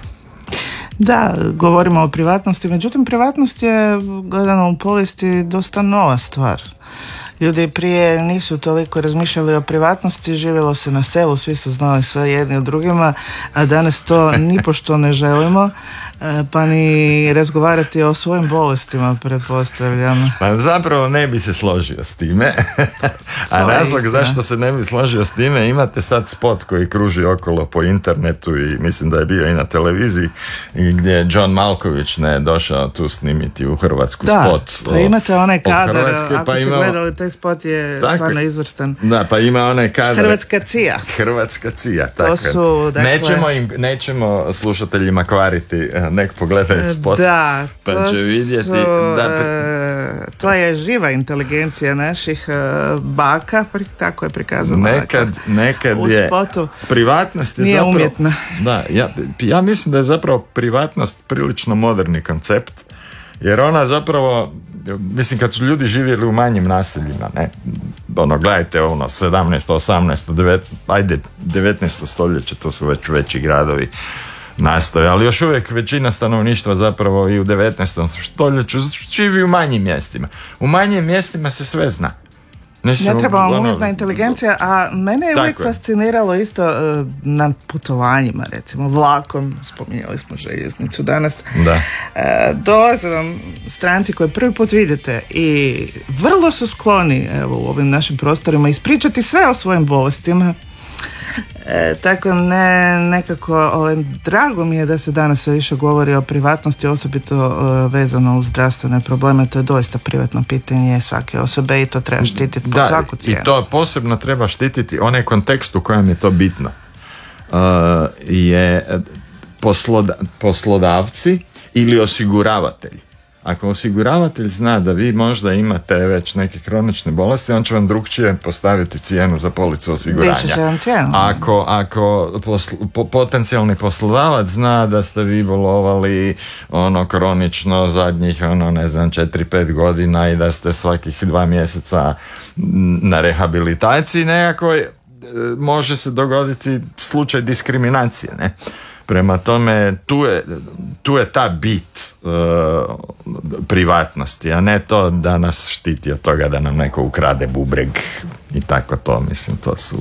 Speaker 2: Da, govorimo o privatnosti, međutim privatnost je gledano u povijesti dosta nova stvar. Ljudi prije nisu toliko razmišljali o privatnosti, živjelo se na selu, svi su znali sve jedni o drugima, a danas to nipošto ne želimo, pa ni razgovarati o svojim bolestima, pretpostavljam.
Speaker 3: Pa zapravo ne bi se složio s time, a razlog zašto se ne bi složio s time, imate sad spot koji kruži okolo po internetu i mislim da je bio i na televiziji, gdje je John Malković ne došao tu snimiti u Hrvatsku
Speaker 2: da,
Speaker 3: spot.
Speaker 2: Pa imate onaj kadar,
Speaker 3: Hrvatskoj,
Speaker 2: ako
Speaker 3: pa
Speaker 2: ste
Speaker 3: imao,
Speaker 2: gledali taj spot je
Speaker 3: tako,
Speaker 2: stvarno izvrstan.
Speaker 3: Da, pa ima onaj kadar.
Speaker 2: Hrvatska cija.
Speaker 3: Hrvatska cija, tako.
Speaker 2: To su, dakle,
Speaker 3: nećemo, im, nećemo slušateljima kvariti, nek pogledaju spot.
Speaker 2: Da,
Speaker 3: pa
Speaker 2: to
Speaker 3: će vidjeti
Speaker 2: su,
Speaker 3: da
Speaker 2: pre... to je živa inteligencija naših uh, baka, tako je prikazano.
Speaker 3: Nekad,
Speaker 2: dakle,
Speaker 3: nekad
Speaker 2: u
Speaker 3: je
Speaker 2: spotu.
Speaker 3: Privatnost je
Speaker 2: nije
Speaker 3: zapravo
Speaker 2: umjetna.
Speaker 3: Da, ja, ja mislim da je zapravo privatnost prilično moderni koncept, jer ona zapravo, mislim kad su ljudi živjeli u manjim naseljima, ne, ono gledajte ono sedamnaesto, osamnaesto, devetnaesto, ajde devetnaesto stoljeće, to su već veći gradovi nastoje, ali još uvijek većina stanovništva zapravo i u devetnaestom stoljeću živi u manjim mjestima. U manjim mjestima se sve zna.
Speaker 2: Ne treba vam umjetna inteligencija, a mene je uvijek fasciniralo isto uh, na putovanjima, recimo vlakom, spominjali smo željeznicu danas,
Speaker 3: da.
Speaker 2: Uh, dolaze vam stranci koje prvi put vidite i vrlo su skloni, evo, u ovim našim prostorima ispričati sve o svojim bolestima. E, tako ne, nekako ovaj, drago mi je da se danas sve više govori o privatnosti, osobito uh, vezano uz zdravstvene probleme. To je doista privatno pitanje svake osobe i to treba štititi po
Speaker 3: da,
Speaker 2: svaku cijenu.
Speaker 3: I to posebno treba štititi onaj kontekst u kojem je to bitno. Uh, je posloda, poslodavci ili osiguravatelji. Ako osiguravatelj zna da vi možda imate već neke kronične bolesti, on će vam drugčije postaviti cijenu za policu osiguranja. Ako, ako posl, po, potencijalni poslodavac zna da ste vi bolovali ono kronično zadnjih ono ne znam četiri pet godina i da ste svakih dva mjeseca na rehabilitaciji nekakvoj, može se dogoditi slučaj diskriminacije, ne? Prema tome, tu je, tu je ta bit uh, privatnosti, a ne to da nas štiti od toga da nam neko ukrade bubreg i tako to, mislim, to su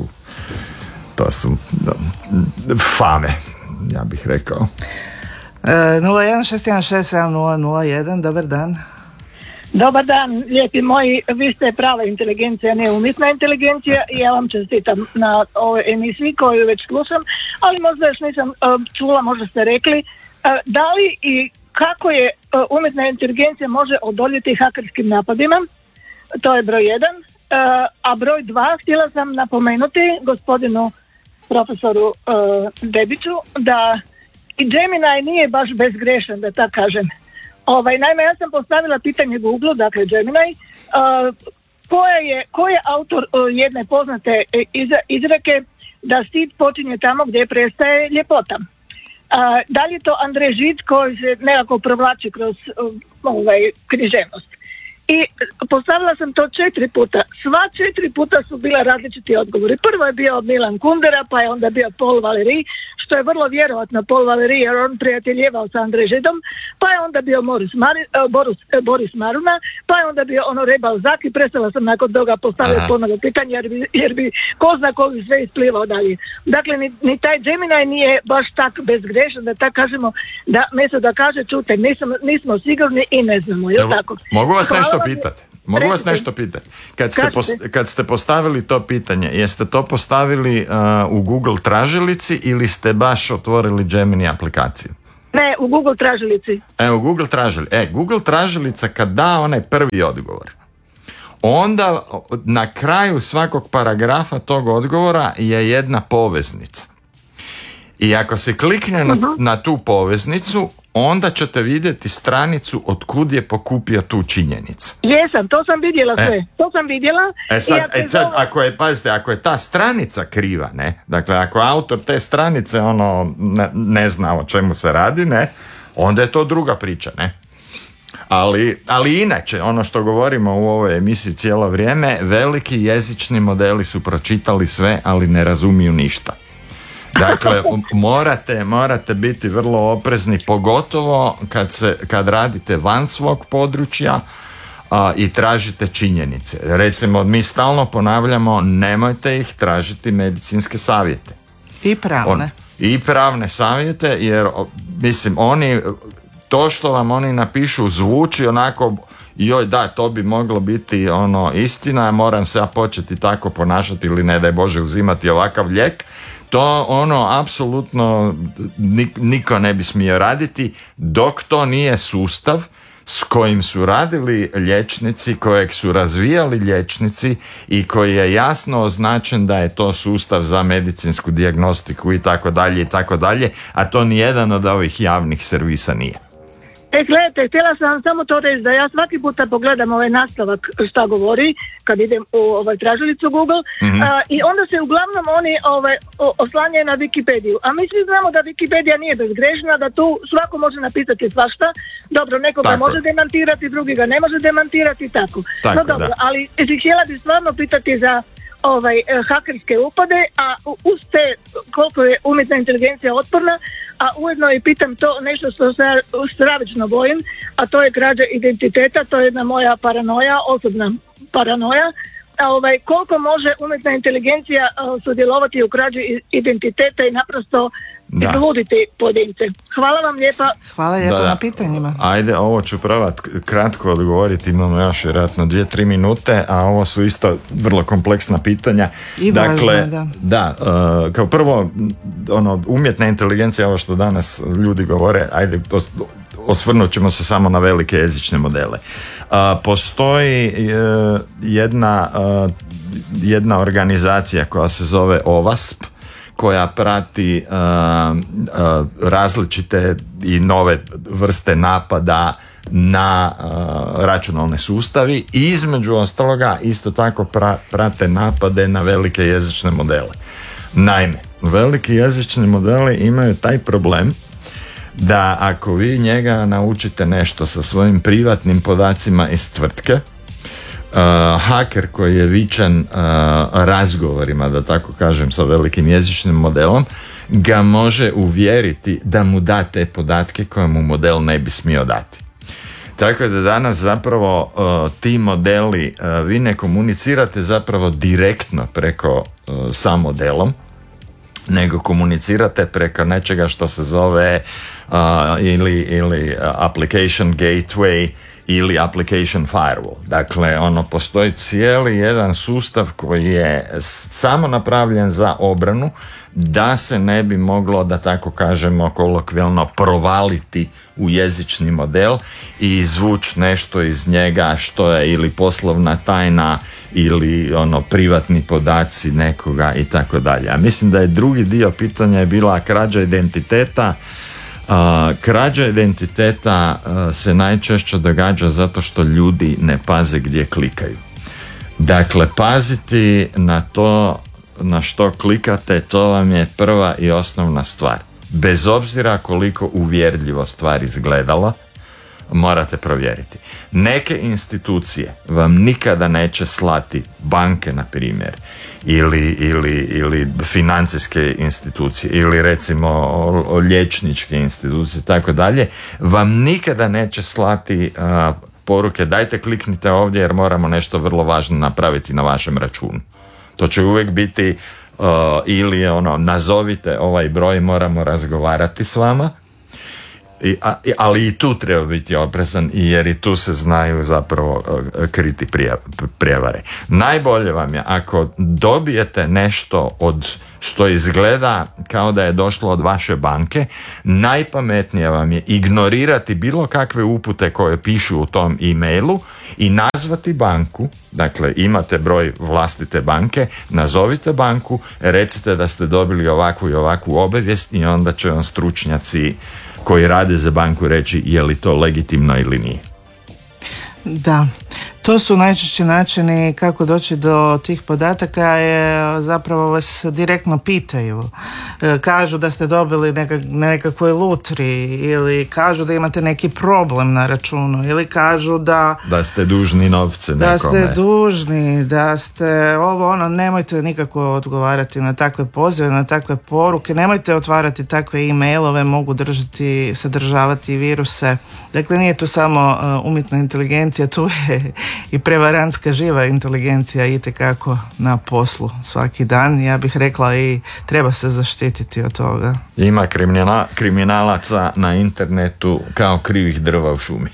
Speaker 3: to su da, fame, ja bih rekao.
Speaker 2: Uh, nula jedan šest jedan šest sedam nula nula jedan, dobar dan.
Speaker 7: Dobar dan, lijepi moji, vi ste prava inteligencija, ne umjetna inteligencija i ja vam čestitam na ovoj emisiji koju već slušam, ali možda još nisam uh, čula, možda ste rekli, uh, da li i kako je uh, umjetna inteligencija može odoljeti hakerskim napadima, to je broj jedan, uh, a broj dva, htjela sam napomenuti gospodinu profesoru uh, Debiću da i Gemini nije baš bezgrešan, da tako kažem. Ovaj, naime, ja sam postavila pitanje Google, dakle Gemini, uh, koja je, ko je autor uh, jedne poznate izreke da stid počinje tamo gdje prestaje ljepota. Uh, da li je to Andrej Žid koji se nekako provlači kroz uh, ovaj, književnost. I postavila sam to četiri puta. Sva četiri puta su bila različiti odgovori. Prvo je bio Milan Kundera, pa je onda bio Paul Valéry, što je vrlo vjerojatno Paul Valéry, jer on prijateljevao sa Andrežedom, pa je onda bio Boris, Mari, Boris, Boris Maruna, pa je onda bio ono Rebal Zaki, prestala sam nakon toga postaviti ponovno pitanje, jer bi, jer bi ko zna ko bi sve isplivao dalje. Dakle, ni, ni taj Gemini nije baš tak bezgrešan, da tako kažemo, da meso da kaže, čute, nismo, nismo sigurni i ne znamo, je tako?
Speaker 3: Mogu vas
Speaker 7: Hvala
Speaker 3: nešto
Speaker 7: vam.
Speaker 3: pitati? Mogu vas nešto pitati? Kad ste,
Speaker 7: Kažete.
Speaker 3: kad ste postavili to pitanje, jeste to postavili uh, u Google tražilici ili ste baš otvorili Gemini aplikaciju?
Speaker 7: Ne, u Google tražilici.
Speaker 3: E, u Google tražilici. E, Google tražilica kad da onaj prvi odgovor, onda na kraju svakog paragrafa tog odgovora je jedna poveznica. I ako se klikne na, uh-huh. na tu poveznicu, onda ćete vidjeti stranicu od kud je pokupio tu činjenicu.
Speaker 7: Jesam, to sam vidjela sve.
Speaker 3: E.
Speaker 7: To sam vidjela.
Speaker 3: E sad,
Speaker 7: I
Speaker 3: e sad ako je, pazite, ako je ta stranica kriva, ne, dakle, ako autor te stranice ono ne, ne zna o čemu se radi, ne, onda je to druga priča, ne. Ali, ali inače, ono što govorimo u ovoj emisiji cijelo vrijeme, veliki jezični modeli su pročitali sve, ali ne razumiju ništa. Dakle, morate, morate biti vrlo oprezni, pogotovo kad, se, kad radite van svog područja a, i tražite činjenice. Recimo, mi stalno ponavljamo, nemojte ih tražiti medicinske savjete.
Speaker 2: I pravne.
Speaker 3: On, I pravne savjete, jer, mislim, oni, to što vam oni napišu zvuči onako, joj da, to bi moglo biti ono istina, moram se ja početi tako ponašati ili ne daj Bože uzimati ovakav lijek. To ono apsolutno niko ne bi smio raditi dok to nije sustav s kojim su radili liječnici, kojeg su razvijali liječnici i koji je jasno označen da je to sustav za medicinsku dijagnostiku i tako dalje i tako dalje, a to nijedan od ovih javnih servisa nije.
Speaker 7: E, gledajte, htjela sam vam samo to reći da ja svaki puta pogledam ovaj nastavak šta govori kad idem u ovaj tražilicu Google mm-hmm. a, i onda se uglavnom oni ovaj, o, oslanjaju na Wikipediju. A mi svi znamo da Wikipedija nije bezgrešna, da tu svako može napisati svašta. Dobro, neko ga može demantirati, drugi ga ne može demantirati, tako. tako no dobro, da. Ali htjela bih stvarno pitati za ovaj hakerske upade, a uz te koliko je umjetna inteligencija otporna, a ujedno i pitam to nešto što se stravično bojim, a to je krađa identiteta, to je jedna moja paranoja, osobna paranoja, a ovaj, koliko može umjetna inteligencija a, sudjelovati u krađi identiteta i naprosto izluditi pojedince. Hvala vam lijepa.
Speaker 2: Hvala lijepa
Speaker 3: da, da.
Speaker 2: na pitanjima.
Speaker 3: Ajde, ovo ću probat kratko odgovoriti, imamo još vjerojatno dvije, tri minute, a ovo su isto vrlo kompleksna pitanja.
Speaker 2: I
Speaker 3: dakle,
Speaker 2: važno, da.
Speaker 3: Da, uh, kao prvo, ono, umjetna inteligencija, ovo što danas ljudi govore, ajde, osvrnut ćemo se samo na velike jezične modele. Uh, postoji uh, jedna, uh, jedna organizacija koja se zove OWASP, koja prati uh, uh, različite i nove vrste napada na uh, računalne sustavi i između ostaloga isto tako pra, prate napade na velike jezične modele. Naime, veliki jezični modeli imaju taj problem da ako vi njega naučite nešto sa svojim privatnim podacima iz tvrtke, Uh, haker koji je vičan uh, razgovorima, da tako kažem, sa velikim jezičnim modelom, ga može uvjeriti da mu da te podatke koje mu model ne bi smio dati. Tako da danas zapravo uh, ti modeli, uh, vi ne komunicirate zapravo direktno preko uh, sa modelom, nego komunicirate preko nečega što se zove uh, ili, ili application gateway ili application firewall. Dakle, ono, postoji cijeli jedan sustav koji je samo napravljen za obranu da se ne bi moglo, da tako kažemo kolokvijalno, provaliti u jezični model i izvući nešto iz njega što je ili poslovna tajna ili ono privatni podaci nekoga i tako dalje. A mislim da je drugi dio pitanja je bila krađa identiteta. Uh, krađa identiteta uh, se najčešće događa zato što ljudi ne paze gdje klikaju. Dakle, paziti na to na što klikate, to vam je prva i osnovna stvar. Bez obzira koliko uvjerljivo stvar izgledala, morate provjeriti. Neke institucije vam nikada neće slati, banke na primjer, ili, ili, ili financijske institucije, ili recimo o, o liječničke institucije, tako dalje, vam nikada neće slati a, poruke dajte kliknite ovdje jer moramo nešto vrlo važno napraviti na vašem računu. To će uvijek biti uh, ili ono, nazovite ovaj broj, moramo razgovarati s vama. I, a, ali i tu treba biti oprezan jer i tu se znaju zapravo uh, kriti prija, prijevare. Najbolje vam je ako dobijete nešto od što izgleda kao da je došlo od vaše banke, najpametnije vam je ignorirati bilo kakve upute koje pišu u tom e-mailu i nazvati banku. Dakle, imate broj vlastite banke, nazovite banku, recite da ste dobili ovakvu i ovakvu obavijest i onda će vam stručnjaci koji rade za banku reći je li to legitimno ili nije.
Speaker 2: Da, to su najčešći načini kako doći do tih podataka, je zapravo vas direktno pitaju. Kažu da ste dobili nekak, nekakvoj lutri ili kažu da imate neki problem na računu ili kažu da
Speaker 3: da ste dužni novce nekome.
Speaker 2: Da ste dužni, da ste ovo ono, nemojte nikako odgovarati na takve pozive, na takve poruke, nemojte otvarati takve e-mailove, mogu držati, sadržavati viruse. Dakle, nije to samo uh, umjetna inteligencija, tu je i prevarantska živa inteligencija itekako na poslu svaki dan. Ja bih rekla i treba se zaštititi od toga.
Speaker 3: Ima kriminala, kriminalaca na internetu kao krivih drva u šumi.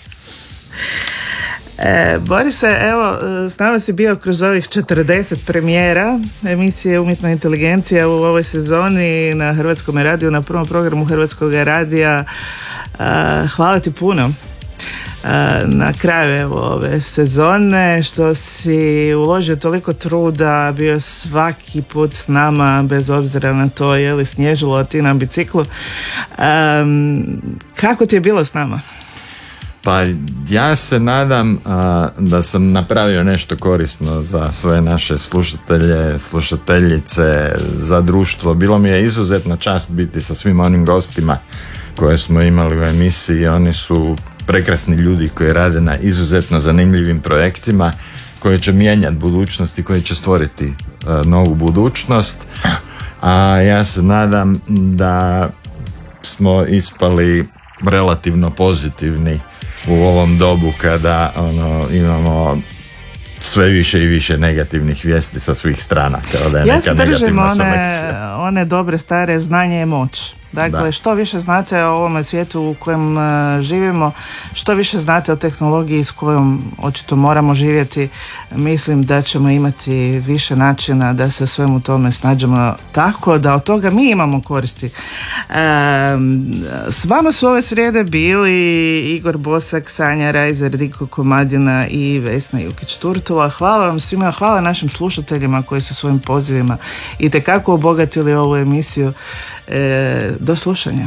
Speaker 2: E, Borise, evo, s nama si bio kroz ovih četrdeset premijera emisije Umjetna inteligencija u ovoj sezoni na Hrvatskom radiju, na prvom programu Hrvatskog radija. E, hvala ti puno na kraju evo, ove sezone što si uložio toliko truda, bio svaki put s nama bez obzira na to je li snježilo, a ti na biciklu. Um, kako ti je bilo s nama?
Speaker 3: Pa ja se nadam a, da sam napravio nešto korisno za sve naše slušatelje, slušateljice, za društvo. Bilo mi je izuzetna čast biti sa svim onim gostima koje smo imali u emisiji. Oni su prekrasni ljudi koji rade na izuzetno zanimljivim projektima koji će mijenjati budućnost i koji će stvoriti uh, novu budućnost. A ja se nadam da smo ispali relativno pozitivni u ovom dobu kada ono, imamo sve više i više negativnih vijesti sa svih strana. Kao da je
Speaker 2: ja
Speaker 3: neka
Speaker 2: se držim one, one dobre stare znanje je moć. Dakle, da. Što više znate o ovome svijetu u kojem uh, živimo, što više znate o tehnologiji s kojom očito moramo živjeti, mislim da ćemo imati više načina da se svemu tome snađemo tako da od toga mi imamo koristi. Um, s vama su ove srijede bili Igor Bosak, Sanja Rajzer, Diko Komadina i Vesna Jukić-Turtula. Hvala vam svima, hvala našim slušateljima koji su svojim pozivima itekako obogatili ovu emisiju. E, do slušanja.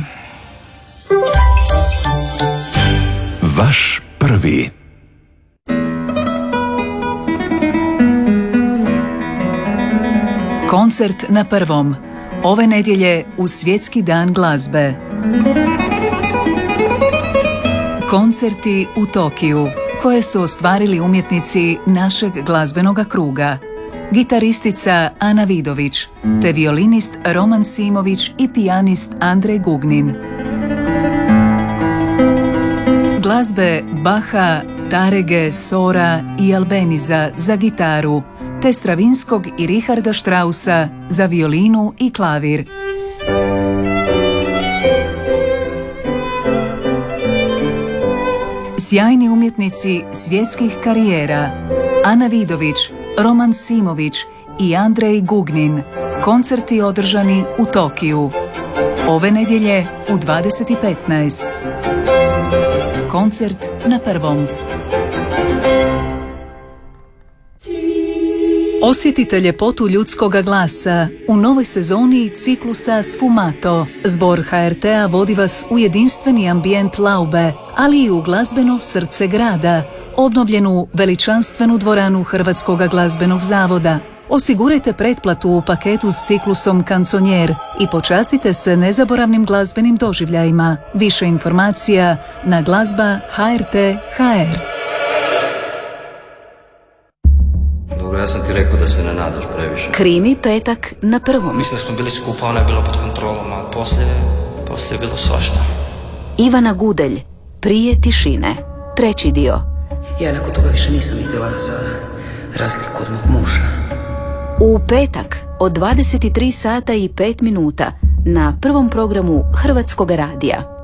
Speaker 1: Vaš prvi.
Speaker 8: Koncert na prvom. Ove nedjelje u Svjetski dan glazbe. Koncerti u Tokiju koje su ostvarili umjetnici našeg glazbenog kruga. Gitaristica Ana Vidović, te violinist Roman Simović i pijanist Andrej Gugnin. Glazbe Baha, Tarege, Sora i Albeniza za gitaru, te Stravinskog i Richarda Straussa za violinu i klavir. Sjajni umjetnici svjetskih karijera Ana Vidović, Roman Simović i Andrej Gugnin. Koncerti održani u Tokiju. Ove nedjelje u dvadeset i petnaest. Koncert na prvom. Osjetite ljepotu ljudskoga glasa u novoj sezoni ciklusa Sfumato. Zbor ha er te a vodi vas u jedinstveni ambijent Laube, ali i u glazbeno srce grada, obnovljenu veličanstvenu dvoranu Hrvatskog glazbenog zavoda. Osigurajte pretplatu u paketu s ciklusom Kanconier i počastite se nezaboravnim glazbenim doživljajima. Više informacija na glazba ha er te tačka ha er.
Speaker 9: Dobro, ja sam ti rekao da se ne nadaš previše.
Speaker 8: Krimi petak na prvom.
Speaker 9: Mislim da smo bili skupa, ona je bila pod kontrolom, a poslije, poslije je bilo svašta.
Speaker 8: Ivana Gudelj, Prije tišine, treći dio.
Speaker 10: Ja nakon toga više nisam vidjela za razliku od mog muža.
Speaker 8: U petak od dvadeset tri sata i pet minuta na prvom programu Hrvatskog radija.